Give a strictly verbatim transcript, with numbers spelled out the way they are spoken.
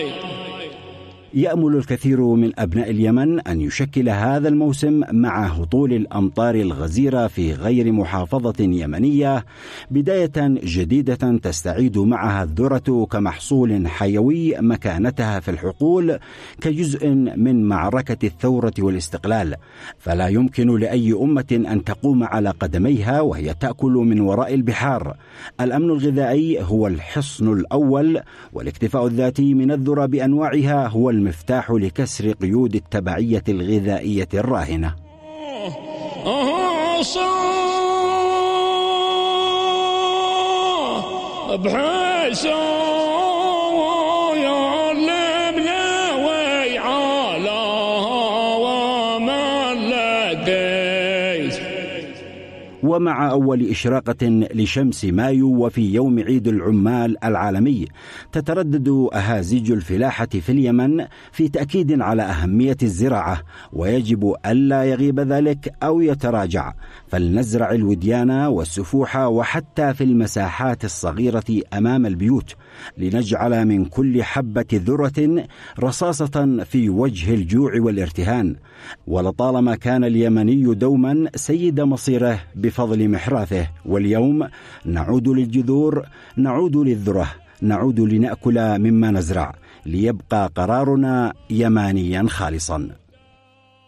يأمل الكثير من أبناء اليمن أن يشكل هذا الموسم مع هطول الأمطار الغزيرة في غير محافظة يمنية بداية جديدة تستعيد معها الذرة كمحصول حيوي مكانتها في الحقول كجزء من معركة الثورة والاستقلال. فلا يمكن لأي أمة أن تقوم على قدميها وهي تأكل من وراء البحار. الأمن الغذائي هو الحصن الأول، والاكتفاء الذاتي من الذرة بأنواعها هو المفتاح لكسر قيود التبعية الغذائية الراهنة. ومع أول إشراقة لشمس مايو وفي يوم عيد العمال العالمي تتردد أهازيج الفلاحة في اليمن في تأكيد على أهمية الزراعة، ويجب ألا يغيب ذلك أو يتراجع، فلنزرع الوديان والسفوح وحتى في المساحات الصغيرة أمام البيوت لنجعل من كل حبة ذرة رصاصة في وجه الجوع والارتهان. ولطالما كان اليمني دوما سيد مصيره بفضل محراثه، واليوم نعود للجذور، نعود للذرة، نعود لنأكل مما نزرع، ليبقى قرارنا يمانيا خالصا.